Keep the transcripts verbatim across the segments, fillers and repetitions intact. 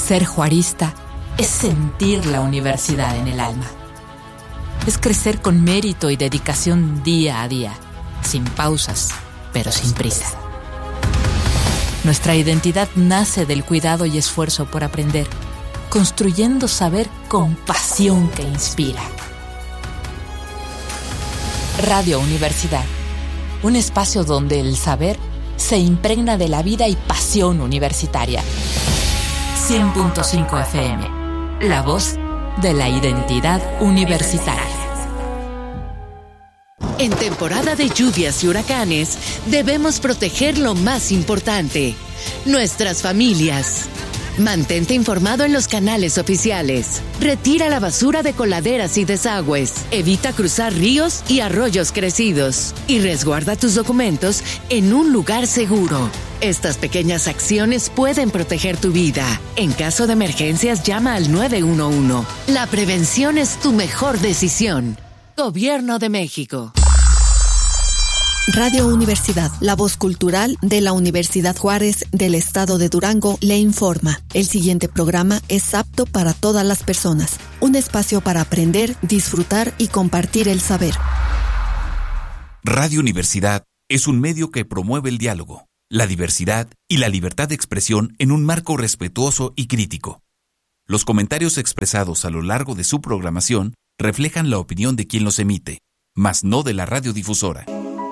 Ser juarista es sentir la universidad en el alma. Es crecer con mérito y dedicación día a día, sin pausas, pero sin prisa. Nuestra identidad nace del cuidado y esfuerzo por aprender, construyendo saber con pasión que inspira. Radio Universidad, un espacio donde el saber se impregna de la vida y pasión universitaria. cien punto cinco F M, la voz de la identidad universitaria. En temporada de lluvias y huracanes, debemos proteger lo más importante, nuestras familias. Mantente informado en los canales oficiales. Retira la basura de coladeras y desagües. Evita cruzar ríos y arroyos crecidos. Y resguarda tus documentos en un lugar seguro. Estas pequeñas acciones pueden proteger tu vida. En caso de emergencias, llama al nueve uno uno. La prevención es tu mejor decisión. Gobierno de México. Radio Universidad, la voz cultural de la Universidad Juárez del Estado de Durango, le informa. El siguiente programa es apto para todas las personas. Un espacio para aprender, disfrutar y compartir el saber. Radio Universidad es un medio que promueve el diálogo, la diversidad y la libertad de expresión en un marco respetuoso y crítico. Los comentarios expresados a lo largo de su programación reflejan la opinión de quien los emite, mas no de la radiodifusora.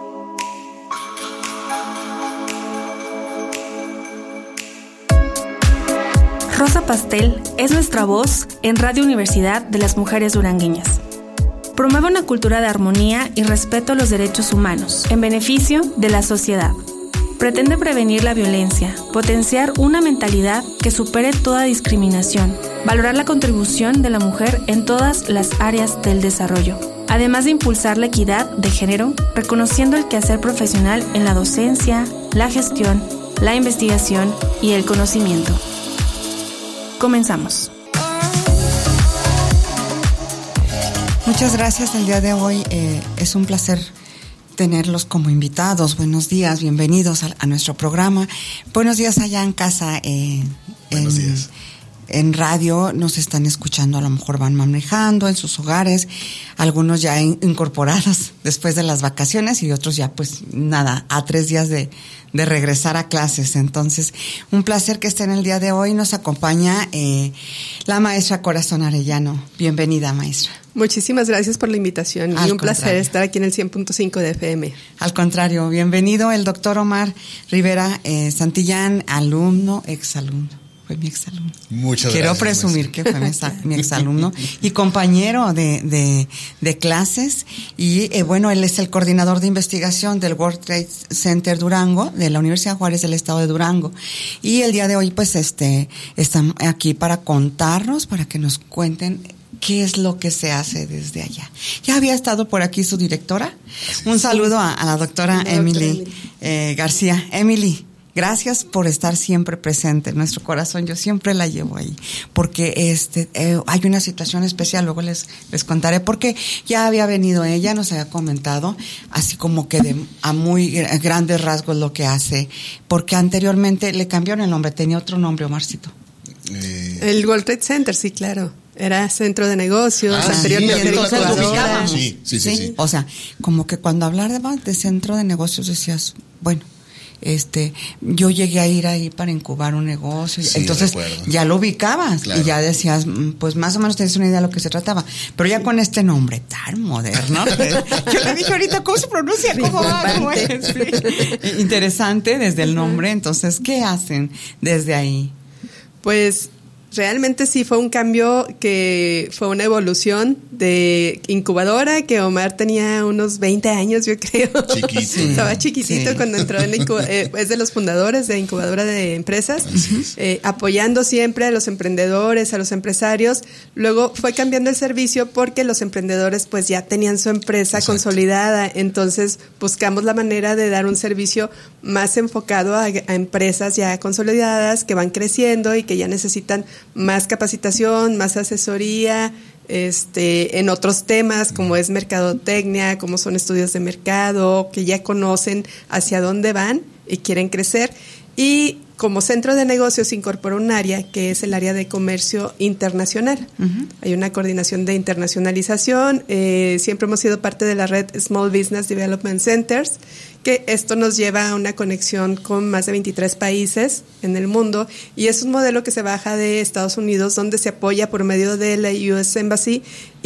Rosa Pastel es nuestra voz en Radio Universidad de las Mujeres Durangueñas. Promueve una cultura de armonía y respeto a los derechos humanos en beneficio de la sociedad. Pretende prevenir la violencia, potenciar una mentalidad que supere toda discriminación, valorar la contribución de la mujer en todas las áreas del desarrollo, además de impulsar la equidad de género, reconociendo el quehacer profesional en la docencia, la gestión, la investigación y el conocimiento. Comenzamos. Muchas gracias. El día de hoy eh, es un placer tenerlos como invitados. Buenos días, bienvenidos a, a nuestro programa. Buenos días allá en casa. Eh, Buenos en, días. En radio nos están escuchando, a lo mejor van manejando en sus hogares, algunos ya in, incorporados después de las vacaciones y otros ya pues nada, a tres días de, de regresar a clases. Entonces, un placer que estén el día de hoy. Nos acompaña eh, la maestra Corazón Arellano. Bienvenida, maestra. Muchísimas gracias por la invitación Al y un contrario. placer estar aquí en el cien punto cinco de F M. Al contrario, bienvenido el doctor Omar Rivera eh, Santillán, alumno, exalumno. Fue mi exalumno. Muchas Quiero gracias. Quiero presumir maestra. que fue mi, exa, mi exalumno y compañero de, de, de clases. Y eh, bueno, él es el coordinador de investigación del World Trade Center Durango, de la Universidad Juárez del Estado de Durango. Y el día de hoy, pues, este, están aquí para contarnos, para que nos cuenten qué es lo que se hace desde allá. Ya había estado por aquí su directora. Así Un saludo a, a la doctora la Emily, doctora Emily. Eh, García. Emily, gracias por estar siempre presente en nuestro corazón. Yo siempre la llevo ahí, porque este eh, hay una situación especial. Luego les les contaré, porque ya había venido ella, nos había comentado, así como que de, a muy grandes rasgos lo que hace, porque anteriormente le cambiaron el nombre, tenía otro nombre, Omarcito. Eh, El World Trade Center, sí, claro. Era centro de negocios, Ah, anteriormente sí, era entonces lo incubadora. ubicaba. Sí, sí, sí, sí. O sea, como que cuando hablaba de centro de negocios decías, bueno, este, yo llegué a ir ahí para incubar un negocio, Sí, entonces recuerdo. ya lo ubicabas, Claro. y ya decías, pues más o menos tenías una idea de lo que se trataba, pero ya con este nombre tan moderno, yo le dije ahorita, ¿cómo se pronuncia? ¿Cómo va? ¿Cómo es? Sí. Interesante desde el nombre. Entonces, ¿qué hacen desde ahí? Pues realmente sí fue un cambio, que fue una evolución de incubadora, que Omar tenía unos veinte años, yo creo. Chiquito. Sí. Estaba chiquitito Sí. cuando entró en la incuba- eh, es de los fundadores de incubadora de empresas, Así es. eh, apoyando siempre a los emprendedores, a los empresarios. Luego fue cambiando el servicio porque los emprendedores pues ya tenían su empresa Exacto. consolidada, entonces buscamos la manera de dar un servicio más enfocado a, a empresas ya consolidadas que van creciendo y que ya necesitan más capacitación, más asesoría, este, en otros temas como es mercadotecnia, como son estudios de mercado, que ya conocen hacia dónde van y quieren crecer. Y como centro de negocios se incorporó un área que es el área de comercio internacional. Uh-huh. Hay una coordinación de internacionalización. Eh, siempre hemos sido parte de la red Small Business Development Centers, que esto nos lleva a una conexión con más de veintitrés países en el mundo, y es un modelo que se baja de Estados Unidos, donde se apoya por medio de la U S Embassy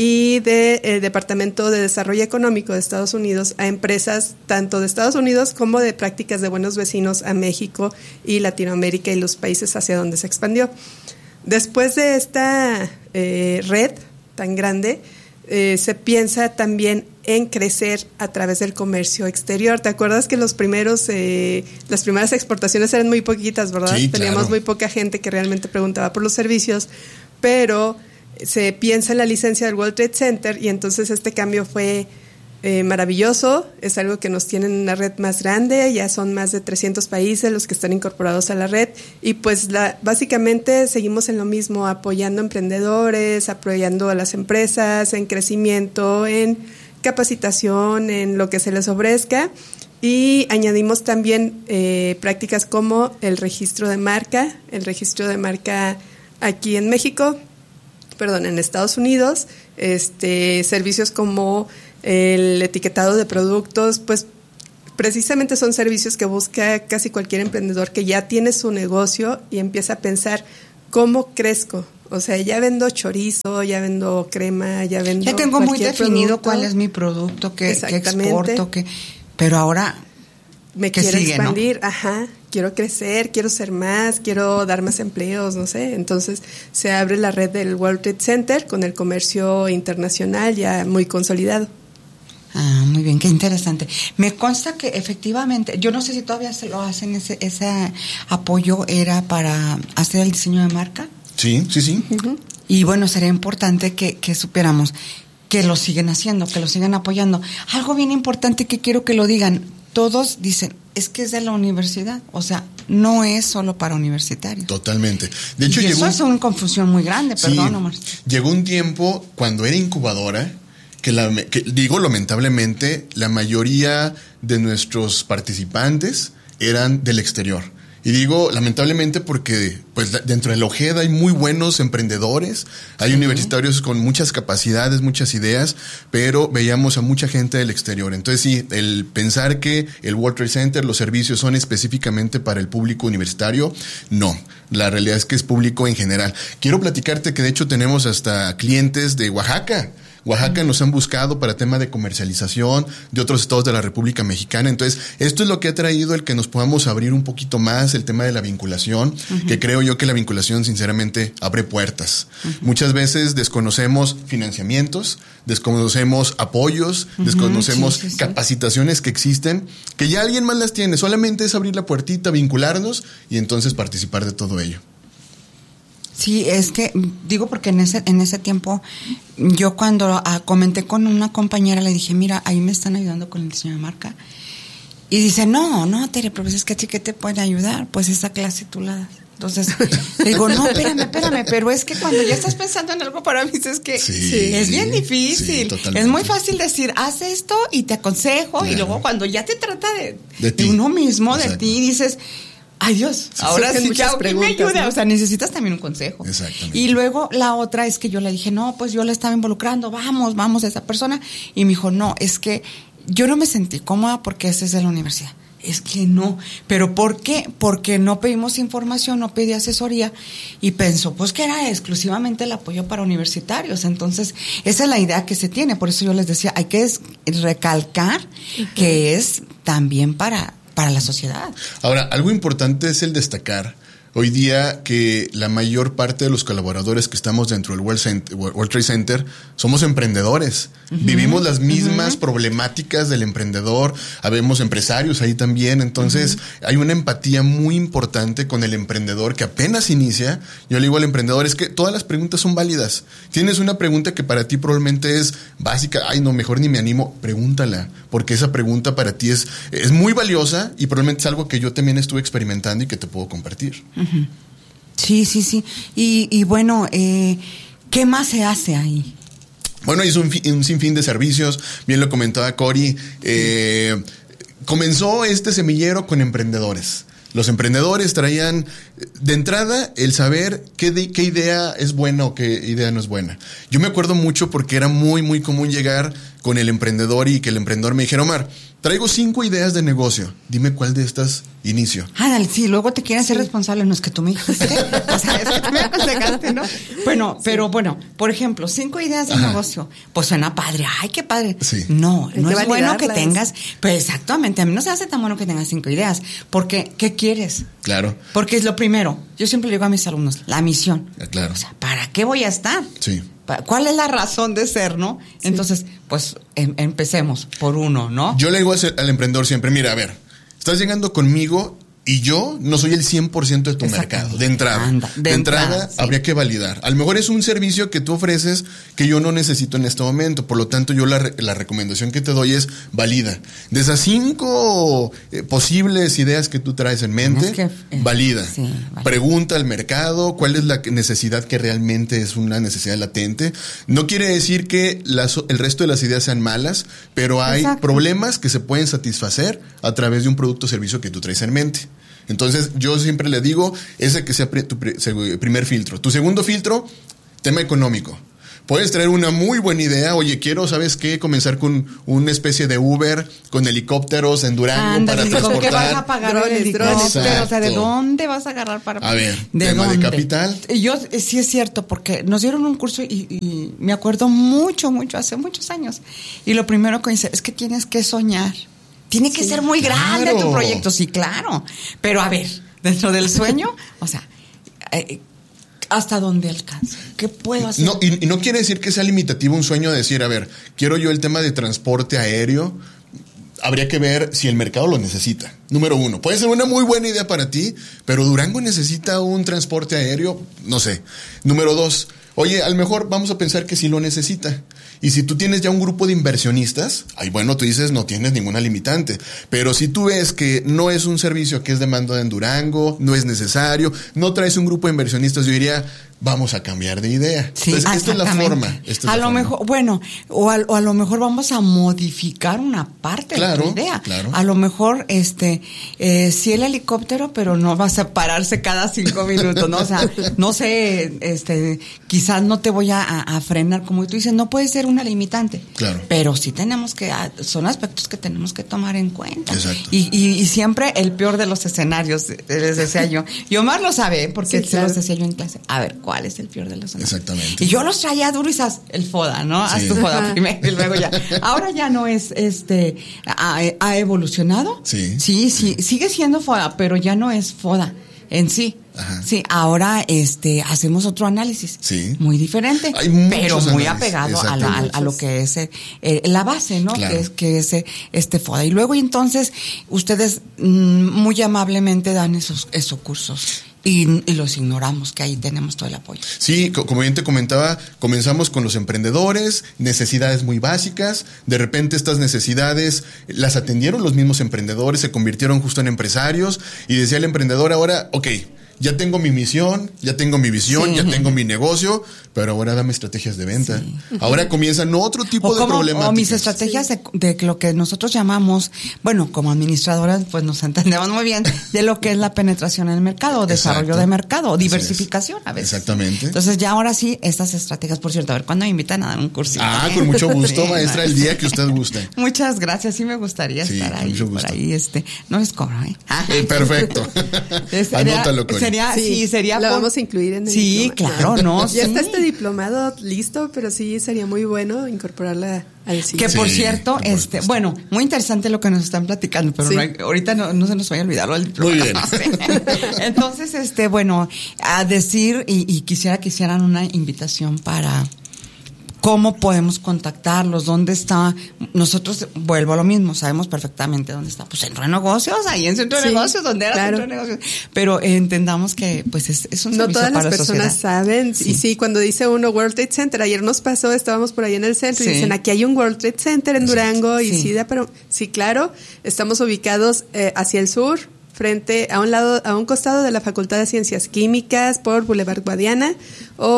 y del de, Departamento de Desarrollo Económico de Estados Unidos a empresas tanto de Estados Unidos como de prácticas de buenos vecinos a México y Latinoamérica y los países hacia donde se expandió. Después de esta eh, red tan grande, eh, se piensa también en crecer a través del comercio exterior. ¿Te acuerdas que los primeros, eh, las primeras exportaciones eran muy poquitas, verdad? Sí, Teníamos claro. muy poca gente que realmente preguntaba por los servicios, pero se piensa en la licencia del World Trade Center y entonces este cambio fue eh, maravilloso. Es algo que nos tiene en una red más grande, ya son más de trescientos países los que están incorporados a la red y pues la, básicamente seguimos en lo mismo, apoyando emprendedores, apoyando a las empresas en crecimiento, en capacitación, en lo que se les ofrezca, y añadimos también eh, prácticas como el registro de marca, el registro de marca aquí en México, perdón, en Estados Unidos, este, servicios como el etiquetado de productos, pues precisamente son servicios que busca casi cualquier emprendedor que ya tiene su negocio y empieza a pensar ¿cómo crezco? O sea, ya vendo chorizo, ya vendo crema, ya vendo ya tengo muy definido producto. Cuál es mi producto, qué, qué exporto, qué, pero ahora me quiero sigue, expandir, ¿no? Ajá, quiero crecer, quiero ser más, quiero dar más empleos, no sé. Entonces se abre la red del World Trade Center con el comercio internacional ya muy consolidado. Ah, muy bien, qué interesante. Me consta que efectivamente, yo no sé si todavía se lo hacen, ese, ese apoyo era para hacer el diseño de marca. Sí, sí, sí. Uh-huh. Y bueno, sería importante que, que supiéramos que lo siguen haciendo, que lo sigan apoyando. Algo bien importante que quiero que lo digan, todos dicen, es que es de la universidad, o sea, no es solo para universitarios. Totalmente. De hecho, y llegó eso es una confusión muy grande, sí, perdón, Omar. Llegó un tiempo cuando era incubadora, que, la, que digo lamentablemente, la mayoría de nuestros participantes eran del exterior. Y digo lamentablemente porque pues dentro de la Ojeda hay muy buenos emprendedores, hay sí. universitarios con muchas capacidades, muchas ideas, pero veíamos a mucha gente del exterior. Entonces sí, el pensar que el World Trade Center, los servicios son específicamente para el público universitario, no. La realidad es que es público en general. Quiero platicarte que de hecho tenemos hasta clientes de Oaxaca. Oaxaca nos han buscado para tema de comercialización de otros estados de la República Mexicana. Entonces, esto es lo que ha traído el que nos podamos abrir un poquito más el tema de la vinculación, uh-huh. que creo yo que la vinculación sinceramente abre puertas. Uh-huh. Muchas veces desconocemos financiamientos, desconocemos apoyos, uh-huh. desconocemos sí, sí, sí. capacitaciones que existen, que ya alguien más las tiene. Solamente es abrir la puertita, vincularnos y entonces participar de todo ello. Sí, es que digo porque en ese en ese tiempo yo cuando ah, comenté con una compañera le dije, mira, ahí me están ayudando con el diseño de marca. Y dice, no, no, Tere, pero es que ¿qué te pueden ayudar? Pues esa clase tú la das. Entonces, le digo, no, espérame, espérame, pero es que cuando ya estás pensando en algo para mí es que sí, sí, es bien difícil. Sí, es muy fácil decir, haz esto y te aconsejo, claro. y luego cuando ya te trata de, de, de uno mismo, exacto. de ti, dices, ay Dios, sí, ahora sí que alguien me ayuda, ¿no? O sea, necesitas también un consejo. Exactamente. Y luego la otra es que yo le dije, no, pues yo la estaba involucrando, vamos, vamos a esa persona. Y me dijo, no, es que yo no me sentí cómoda porque ese es de la universidad. Es que no. ¿Pero por qué? Porque no pedimos información, no pedí asesoría y pensó pues que era exclusivamente el apoyo para universitarios. Entonces, esa es la idea que se tiene. Por eso yo les decía, hay que recalcar uh-huh. que es también para... para la sociedad. Ahora, algo importante es el destacar hoy día que la mayor parte de los colaboradores que estamos dentro del World, Center, World Trade Center somos emprendedores. Uh-huh. Vivimos las mismas uh-huh. problemáticas del emprendedor. Habemos empresarios ahí también. Entonces, uh-huh. hay una empatía muy importante con el emprendedor que apenas inicia. Yo le digo al emprendedor, es que todas las preguntas son válidas. Tienes una pregunta que para ti probablemente es básica. Ay, no, mejor ni me animo. Pregúntala, porque esa pregunta para ti es, es muy valiosa y probablemente es algo que yo también estuve experimentando y que te puedo compartir. Uh-huh. Sí, sí, sí. Y, y bueno, eh, ¿qué más se hace ahí? Bueno, hizo un, un sinfín de servicios, bien lo comentaba Cori. Eh, comenzó este semillero con emprendedores. Los emprendedores traían de entrada el saber qué, de, qué idea es buena o qué idea no es buena. Yo me acuerdo mucho porque era muy, muy común llegar con el emprendedor y que el emprendedor me dijera, Omar, traigo cinco ideas de negocio. Dime cuál de estas inicio. Ah, sí, luego te quieren sí. ser responsable. No es que tú me dijiste. O sea, es que tú me aconsejaste, ¿no? Bueno, sí. pero bueno, por ejemplo, cinco ideas de Ajá. negocio. Pues suena padre. Ay, qué padre. Sí. No, Hay no es bueno que tengas. Pues exactamente. A mí no se hace tan bueno que tengas cinco ideas. Porque, ¿qué quieres? Claro. Porque es lo primero. Yo siempre le digo a mis alumnos, la misión. Ah, claro. O sea, ¿para qué voy a estar? Sí. ¿Cuál es la razón de ser, no? Sí. Entonces, pues em- empecemos por uno, ¿no? Yo le digo al emprendedor siempre, mira, a ver, estás llegando conmigo y yo no soy el cien por ciento de tu mercado, de entrada. Anda, de, de entrada, entrada sí. habría que validar. A lo mejor es un servicio que tú ofreces que yo no necesito en este momento, por lo tanto yo la, la recomendación que te doy es valida. De esas cinco eh, posibles ideas que tú traes en mente, que, eh, valida. Sí, vale. Pregunta al mercado cuál es la necesidad que realmente es una necesidad latente. No quiere decir que las, el resto de las ideas sean malas, pero hay Exacto. problemas que se pueden satisfacer a través de un producto o servicio que tú traes en mente. Entonces, yo siempre le digo, ese que sea tu primer filtro. Tu segundo filtro, tema económico. Puedes traer una muy buena idea. Oye, quiero, ¿sabes qué? Comenzar con una especie de Uber, con helicópteros en Durango Anda, para ¿con transportar. qué vas a pagar drones, el helicóptero? O sea, ¿de dónde vas a agarrar para A ver, ¿de tema dónde? de capital. Yo, sí es cierto, porque nos dieron un curso y, y me acuerdo mucho, mucho, hace muchos años. Y lo primero que dice es que tienes que soñar. Tiene que sí, ser muy grande claro. tu proyecto, sí, claro. Pero a ver, dentro del sueño, o sea, eh, ¿hasta dónde alcanza? ¿Qué puedo hacer? No, y, y no quiere decir que sea limitativo un sueño de decir, a ver, quiero yo el tema de transporte aéreo. Habría que ver si el mercado lo necesita. Número uno, puede ser una muy buena idea para ti, pero Durango necesita un transporte aéreo, no sé. Número dos, oye, a lo mejor vamos a pensar que sí lo necesita. Y si tú tienes ya un grupo de inversionistas, ay, bueno, tú dices no tienes ninguna limitante. Pero si tú ves que no es un servicio que es demanda en Durango, no es necesario, no traes un grupo de inversionistas, yo diría, vamos a cambiar de idea. Sí, Entonces, esta es la forma. Esta es a la lo forma. mejor, bueno, o a, o a lo mejor vamos a modificar una parte claro, de tu idea. Claro. A lo mejor, este, eh, sí el helicóptero, pero no vas a pararse cada cinco minutos, ¿no? O sea, no sé, este, quizás no te voy a, a frenar, como tú dices, no puede ser una limitante. Claro. Pero sí tenemos que, son aspectos que tenemos que tomar en cuenta. Exacto. Y, y, y siempre el peor de los escenarios, les decía yo. Y Omar lo sabe, porque sí, se claro. los decía yo en clase. A ver, ¿cuál es el peor de los escenarios? Exactamente. Y yo los traía duro y sas, el FODA, ¿no? Haz sí. tu FODA primero y luego ya. Ahora ya no es, este, ha, ha evolucionado. Sí. Sí, sí, sí, sigue siendo FODA, pero ya no es FODA en sí. Ajá. Sí, ahora este hacemos otro análisis. Sí. Muy diferente, pero muy análisis. apegado a, la, a, a lo que es eh, la base, ¿no? Claro. Que es que es este FODA. Y luego entonces ustedes mmm, muy amablemente dan esos esos cursos. Y, y los ignoramos, que ahí tenemos todo el apoyo. Sí, como bien te comentaba, comenzamos con los emprendedores, necesidades muy básicas. De repente estas necesidades las atendieron los mismos emprendedores, se convirtieron justo en empresarios. Y decía el emprendedor ahora, ok, ya tengo mi misión, ya tengo mi visión, sí. ya tengo mi negocio, pero ahora dame estrategias de venta. Sí. Ahora comienzan otro tipo o de como, problemáticas. O mis estrategias sí. de, de lo que nosotros llamamos, bueno, como administradoras, pues nos entendemos muy bien de lo que es la penetración en el mercado, desarrollo Exacto. de mercado, diversificación a veces. Exactamente. Entonces ya ahora sí, estas estrategias, por cierto, a ver, ¿cuándo me invitan a dar un curso? Ah, con mucho gusto, sí, maestra, el día que usted guste. Muchas gracias, sí me gustaría sí, estar ahí, por ahí, este, no les cobro, ¿eh? eh perfecto. Sería, Anótalo, Connie. Sería, sí, sí, sería lo por... vamos a incluir en el Sí, diploma. claro, no, Ya sí. está este diplomado listo, pero sí sería muy bueno incorporarla al siguiente. Que por sí, cierto, este, bueno, muy interesante lo que nos están platicando, pero sí. no hay, ahorita no, no se nos vaya a olvidar el diploma. Muy bien. Entonces, este, bueno, a decir, y, y quisiera que hicieran una invitación para cómo podemos contactarlos, dónde está. Nosotros, vuelvo a lo mismo, sabemos perfectamente dónde está. Pues Centro de Negocios, ahí en Centro de sí, Negocios, donde era claro. Centro de Negocios. Pero eh, entendamos que pues es, es un no servicio todas para las la personas sociedad. saben. Sí. Y sí, cuando dice uno World Trade Center, ayer nos pasó, estábamos por ahí en el centro sí. y dicen, aquí hay un World Trade Center en Durango. Y sí, sí, da, pero sí, claro, estamos ubicados eh, hacia el sur, frente a un lado, a un costado de la Facultad de Ciencias Químicas por Boulevard Guadiana, o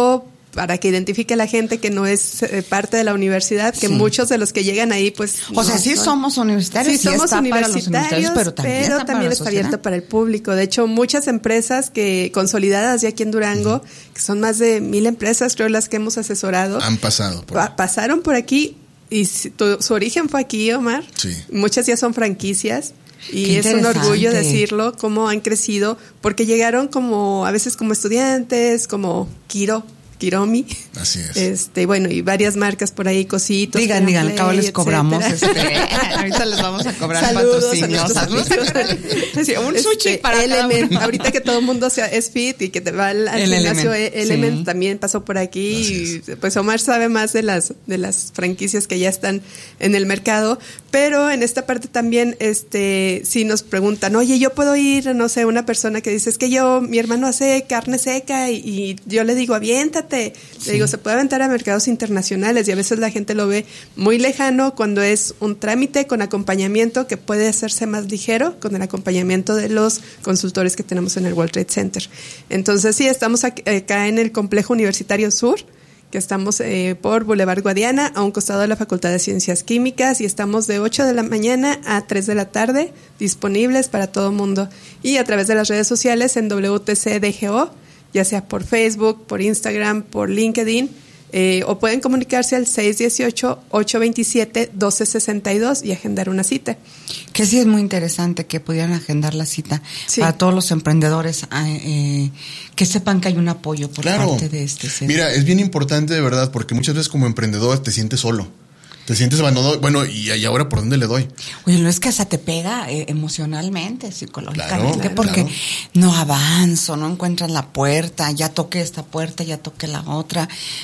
para que identifique a la gente que no es eh, parte de la universidad, que Sí. muchos de los que llegan ahí, pues... O sea, no sí son. somos universitarios, Sí, sí somos está para los universitarios, universitarios, pero también pero está, también para la está sociedad. abierto para el público. De hecho, muchas empresas que consolidadas ya aquí en Durango, uh-huh. que son más de mil empresas, creo, las que hemos asesorado, han pasado por pa- pasaron por aquí y si, tu, su origen fue aquí, Omar. Sí. Muchas ya son franquicias. Y Qué es un orgullo interesante. decirlo, cómo han crecido, porque llegaron como, a veces como estudiantes, como Kiro, Kiromi. Así es. Este, bueno, y varias marcas por ahí, Cositos. Digan, digan, al Play, cabo les etcétera. cobramos. Este, ahorita les vamos a cobrar Saludos patrocinio. a nuestros Saludos. amigos. Sí, un sushi Este, para cada Element, uno. ahorita que todo el mundo sea, es fit y que te va al, al El gimnasio Element, e- Element sí. también pasó por aquí. Así Y pues Omar sabe más de las de las franquicias que ya están en el mercado, pero en esta parte también este si nos preguntan, "Oye, yo puedo ir, no sé, una persona que dice, es que yo mi hermano hace carne seca" y, y yo le digo, "Aviéntate." Sí. Le digo, se puede aventar a mercados internacionales y a veces la gente lo ve muy lejano cuando es un trámite con acompañamiento que puede hacerse más ligero con el acompañamiento de los consultores que tenemos en el World Trade Center. Entonces sí, estamos ac- acá en el Complejo Universitario Sur, que estamos eh, por Boulevard Guadiana, a un costado de la Facultad de Ciencias Químicas, y estamos de ocho de la mañana a tres de la tarde, disponibles para todo mundo. Y a través de las redes sociales en W T C D G O, ya sea por Facebook, por Instagram, por LinkedIn, eh, o pueden comunicarse al seis uno ocho, ocho dos siete, uno dos seis dos y agendar una cita. Que sí es muy interesante que pudieran agendar la cita Sí. para todos los emprendedores, eh, que sepan que hay un apoyo por Claro. parte de este centro. Mira, es bien importante de verdad, porque muchas veces como emprendedor te sientes solo. Te sientes abandonado. Bueno, ¿y, y ahora por dónde le doy? Oye, no es que hasta te pega eh, emocionalmente, psicológicamente, Claro, porque claro. no avanzo, no encuentras la puerta, ya toqué esta puerta, ya toqué la otra,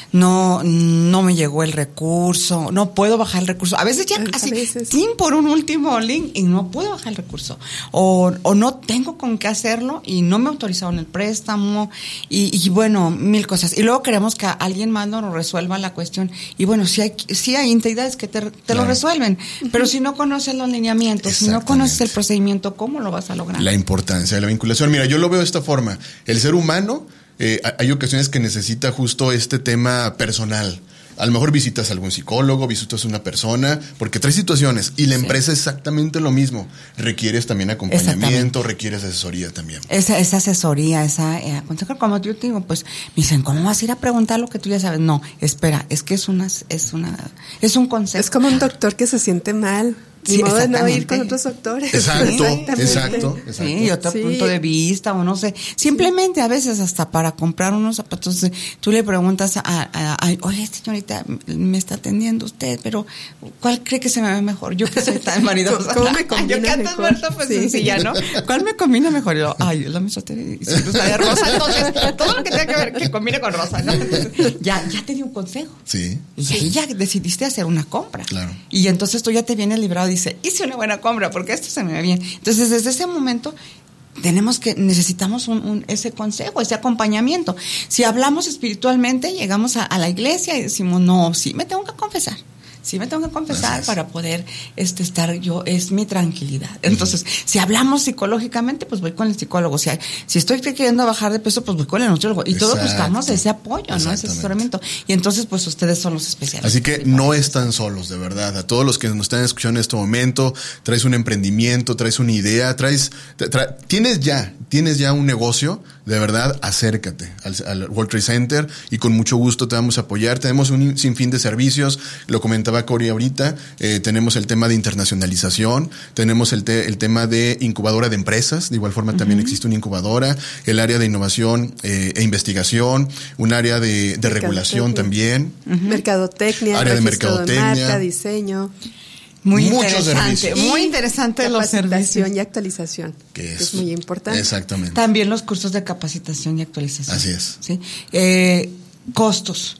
no no me llegó el recurso, no puedo bajar el recurso. A veces ya A casi, veces. tin por un último link y no puedo bajar el recurso. O, o no tengo con qué hacerlo y no me autorizaron el préstamo y, y bueno, mil cosas. Y luego queremos que alguien más nos resuelva la cuestión. Y bueno, sí hay, sí hay entidades que te, te Claro. lo resuelven, pero si no conoces los lineamientos, si no conoces el Exactamente. procedimiento, ¿cómo lo vas a lograr? La importancia de la vinculación. Mira, yo lo veo de esta forma. El ser humano, eh, hay ocasiones que necesita justo este tema personal. A lo mejor visitas a algún psicólogo, visitas a una persona, porque trae situaciones. Y la Sí. empresa es exactamente lo mismo. Requieres también acompañamiento, requieres asesoría también. Esa, esa asesoría, esa eh, consejo, como yo te digo, pues me dicen, ¿cómo vas a ir a preguntar lo que tú ya sabes? No, espera, es que es una, es una, es un consejo. Es como un doctor que se siente mal. Ni Sí, modo de no ir exactamente. con otros doctores. Exacto, Exactamente. exacto, exacto. Sí, otro Sí. punto de vista, o no sé. Simplemente a veces hasta para comprar unos zapatos, eh, tú le preguntas a, a, a oye, señorita, me está atendiendo usted, pero ¿cuál cree que se me ve mejor? Yo que soy tan vanidosa. ¿Cómo me combina Yo que antes mejor? muerta, pues Sí. sencilla, ¿no? ¿Cuál me combina mejor? Yo, ay, la mesoteria y si usa de rosa, entonces todo lo que tenga que ver que combine con rosa, ¿no? Entonces, ya, ya te di un consejo. Sí. Y ahí ya decidiste hacer una compra. Claro. Y entonces tú ya te vienes librado y dices, hice una buena compra porque esto se me ve bien. Entonces, desde ese momento tenemos que, necesitamos un, un, ese consejo, ese acompañamiento. Si hablamos espiritualmente, llegamos a, a la iglesia y decimos, no, sí me tengo que confesar. Sí me tengo que confesar para poder este, estar yo, es mi tranquilidad. Entonces, uh-huh. si hablamos psicológicamente, pues voy con el psicólogo. Si, hay, si estoy queriendo bajar de peso, pues voy con el nutriólogo. Y Exacto. todos buscamos ese apoyo, ¿no? Ese asesoramiento. Y entonces, pues ustedes son los especialistas. Así que no están solos, de verdad. A todos los que nos están escuchando en este momento, traes un emprendimiento, traes una idea, traes, tra, tienes ya, tienes ya un negocio, de verdad, acércate al, al World Trade Center y con mucho gusto te vamos a apoyar. Tenemos un sinfín de servicios, lo comentaba Cori ahorita, eh, tenemos el tema de internacionalización, tenemos el, te, el tema de incubadora de empresas, de igual forma uh-huh. también existe una incubadora, el área de innovación eh, e investigación, un área de, de regulación también. Uh-huh. Mercadotecnia, área de mercadotecnia, de marca, diseño. Muy Muchos interesante, servicios. muy interesante los servicios. Y actualización, que es, es muy importante. Exactamente. También los cursos de capacitación y actualización. Así es. ¿Sí? Eh, costos.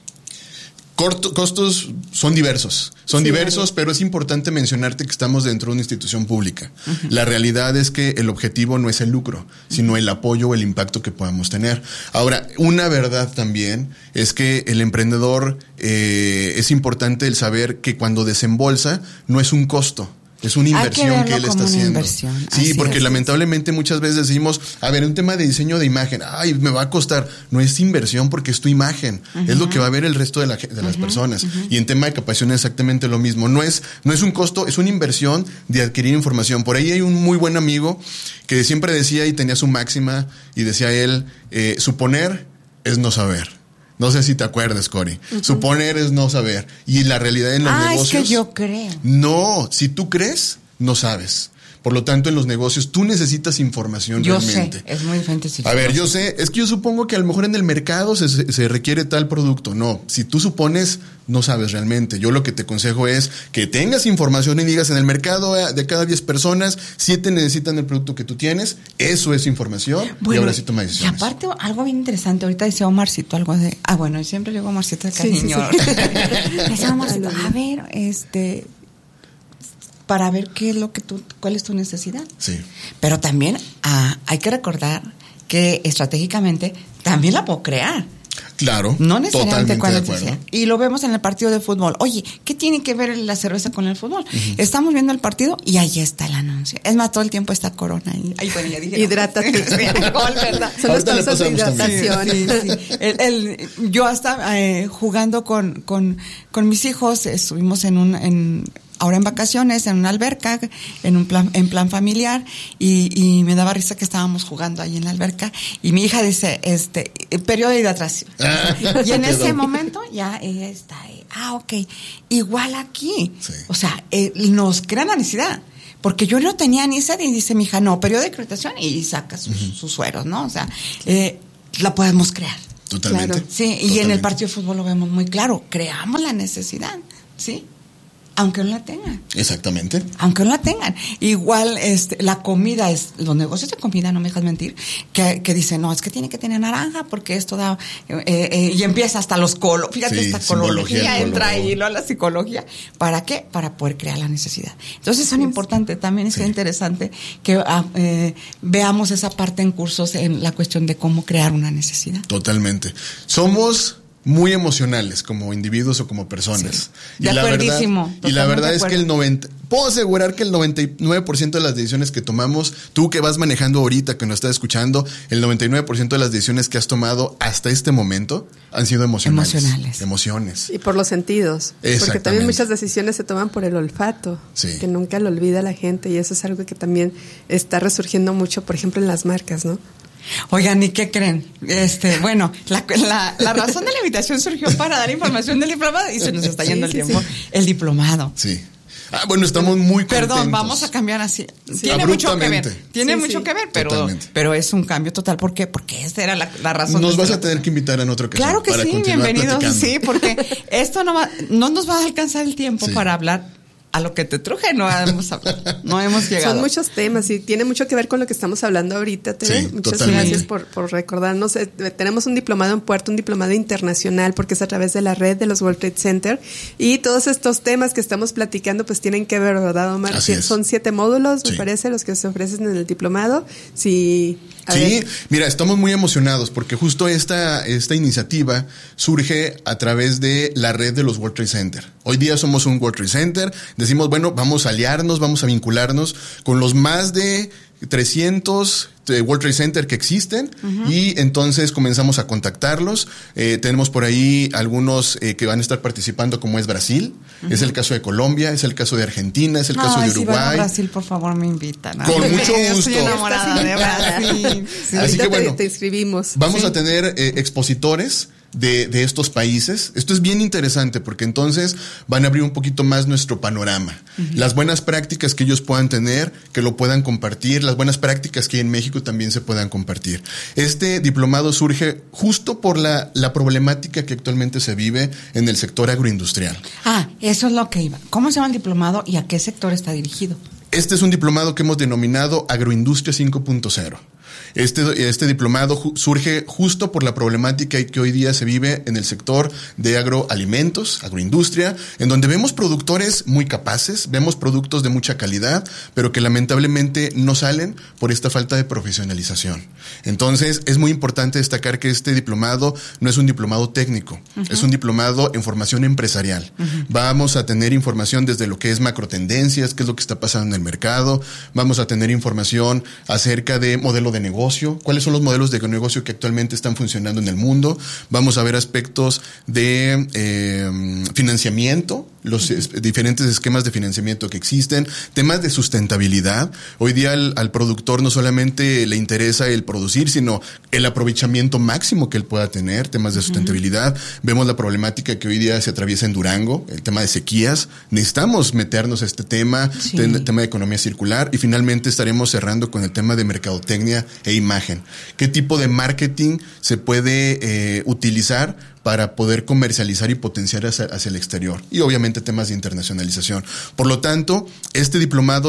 Corto, costos son diversos, son sí, diversos, pero es importante mencionarte que estamos dentro de una institución pública. Uh-huh. La realidad es que el objetivo no es el lucro, sino el apoyo o el impacto que podamos tener. Ahora, una verdad también es que el emprendedor, eh, es importante el saber que cuando desembolsa no es un costo, Es una inversión que, que él está haciendo. Inversión. Sí, Así porque es. lamentablemente muchas veces decimos, a ver, un tema de diseño de imagen, ay, me va a costar. No es inversión porque es tu imagen. Uh-huh. Es lo que va a ver el resto de, la, de las uh-huh. personas. Uh-huh. Y en tema de capacitación es exactamente lo mismo. No es, no es un costo, es una inversión de adquirir información. Por ahí hay un muy buen amigo que siempre decía y tenía su máxima y decía él, eh, suponer es no saber. No sé si te acuerdas, Cori. Uh-huh. Suponer es no saber. Y la realidad en los ah, negocios... Ah, es que yo creo. No, si tú crees, no sabes. Por lo tanto, en los negocios tú necesitas información yo realmente. Yo sé, es muy diferente. Si a ver, yo sé, es que yo supongo que a lo mejor en el mercado se, se requiere tal producto. No, si tú supones, no sabes realmente. Yo lo que te aconsejo es que tengas información y digas en el mercado de cada diez personas, siete necesitan el producto que tú tienes. Eso es información bueno, y ahora sí toma decisiones. Y aparte, algo bien interesante, ahorita decía Omarcito algo de... Ah, bueno, siempre digo Omarcito de cariño. Sí, sí, sí. Decía Omarcito, a ver, este... para ver qué es lo que tú, cuál es tu necesidad. Sí. Pero también ah, hay que recordar que estratégicamente también la puedo crear. Claro. No necesariamente cuando de sea. Y lo vemos en el partido de fútbol. Oye, ¿qué tiene que ver la cerveza con el fútbol? Uh-huh. Estamos viendo el partido y ahí está el anuncio. Es más, todo el tiempo está Corona ahí. Ay, bueno, ya dije. Hidratate. Son los pasos de hidratación. Sí, sí, sí. El, el, yo hasta eh, jugando con, con, con mis hijos, estuvimos en un... En, ahora en vacaciones, en una alberca, en un plan, en plan familiar, y, y me daba risa que estábamos jugando ahí en la alberca, y mi hija dice, este, periodo de hidratación. Y en ese momento ya ella está, ah, ok, igual aquí. Sí. O sea, eh, nos crea la necesidad. Porque yo no tenía ni sed, y dice mi hija, no, periodo de hidratación, y saca sus, uh-huh. sus sueros, ¿no? O sea, eh, la podemos crear. Totalmente. Claro. Sí, Totalmente. Y en el partido de fútbol lo vemos muy claro, creamos la necesidad, ¿sí? Aunque no la tengan. Exactamente. Aunque no la tengan. Igual, este, la comida es, los negocios de comida, no me dejas mentir, que, que dicen, no, es que tiene que tener naranja porque esto da, eh, eh, y empieza hasta los colos, fíjate, sí, esta colología entra ahí, ¿no? La psicología. ¿Para qué? Para poder crear la necesidad. Entonces son sí, importantes, también es sí. interesante que eh, veamos esa parte en cursos en la cuestión de cómo crear una necesidad. Totalmente. Somos muy emocionales como individuos o como personas. Sí. De y, la verdad, y la verdad es que el noventa, puedo asegurar que el noventa y nueve por ciento de las decisiones que tomamos, tú que vas manejando ahorita, que nos estás escuchando, el noventa y nueve por ciento de las decisiones que has tomado hasta este momento han sido emocionales. Emocionales. Emociones. Y por los sentidos. Porque también muchas decisiones se toman por el olfato, sí. que nunca lo olvida la gente, y eso es algo que también está resurgiendo mucho, por ejemplo, en las marcas, ¿no? Oigan, ¿y qué creen? Este, bueno, la, la, la razón de la invitación surgió para dar información del diplomado y se nos está yendo sí, el sí, tiempo. Sí. El diplomado. Sí. Ah, bueno, estamos muy contentos. Perdón, vamos a cambiar así. Sí. Tiene mucho que ver. Tiene sí, mucho sí. que ver, pero, pero es un cambio total. ¿Por qué? Porque esa era la, la razón. Nos vas a tener que invitar en otro ocasión. Claro que para sí, bienvenidos. Sí, porque esto no va, no nos va a alcanzar el tiempo sí. para hablar. A lo que te truje no hemos hablado, no hemos llegado. Son muchos temas y tiene mucho que ver con lo que estamos hablando ahorita. Sí, muchas totalmente. Gracias por, por recordarnos. Eh, tenemos un diplomado en Puerto, un diplomado internacional, porque es a través de la red de los World Trade Center. Y todos estos temas que estamos platicando, pues tienen que ver, ¿verdad, Omar? Así es. Son siete módulos, sí. me parece, los que se ofrecen en el diplomado. Sí. A sí, ver. Mira, estamos muy emocionados porque justo esta, esta iniciativa surge a través de la red de los World Trade Center. Hoy día somos un World Trade Center. Decimos, bueno, vamos a aliarnos, vamos a vincularnos con los más de trescientos World Trade Center que existen uh-huh. y entonces comenzamos a contactarlos. Eh, tenemos por ahí algunos eh, que van a estar participando, como es Brasil, uh-huh. es el caso de Colombia, es el caso de Argentina, es el caso Ay, de Uruguay. Si van a Brasil, por favor, me invitan. Con Ay, mucho gusto. Estoy enamorada de Brasil. Sí. Así que bueno, te, te inscribimos. Vamos sí. a tener eh, expositores de, de estos países. Esto es bien interesante porque entonces van a abrir un poquito más nuestro panorama. Uh-huh. Las buenas prácticas que ellos puedan tener, que lo puedan compartir, las buenas prácticas que en México también se puedan compartir. Este diplomado surge justo por la, la problemática que actualmente se vive en el sector agroindustrial. Ah, eso es lo que iba. ¿Cómo se llama el diplomado y a qué sector está dirigido? Este es un diplomado que hemos denominado Agroindustria cinco punto cero. Este, este diplomado ju- surge justo por la problemática que hoy día se vive en el sector de agroalimentos, agroindustria, en donde vemos productores muy capaces, vemos productos de mucha calidad, pero que lamentablemente no salen por esta falta de profesionalización. Entonces, es muy importante destacar que este diplomado no es un diplomado técnico, uh-huh. es un diplomado en formación empresarial. Uh-huh. Vamos a tener información desde lo que es macrotendencias, qué es lo que está pasando en el mercado, vamos a tener información acerca de modelo de negocio, cuáles son los modelos de negocio que actualmente están funcionando en el mundo, vamos a ver aspectos de eh, financiamiento, los es, diferentes esquemas de financiamiento que existen, temas de sustentabilidad. Hoy día al, al productor no solamente le interesa el producir, sino el aprovechamiento máximo que él pueda tener, temas de sustentabilidad. Uh-huh. Vemos la problemática que hoy día se atraviesa en Durango, el tema de sequías. Necesitamos meternos a este tema, sí. el tema de economía circular, y finalmente estaremos cerrando con el tema de mercadotecnia e imagen. ¿Qué tipo de marketing se puede eh, utilizar para poder comercializar y potenciar hacia, hacia el exterior? Y obviamente temas de internacionalización. Por lo tanto, este diplomado